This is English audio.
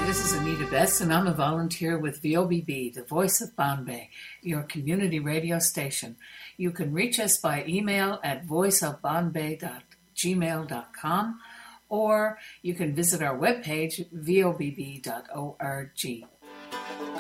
this is Anita Best, and I'm a volunteer with VOBB, the Voice of Bombay, your community radio station. You can reach us by email at voiceofbombay@gmail.com, or you can visit our webpage, vobb.org.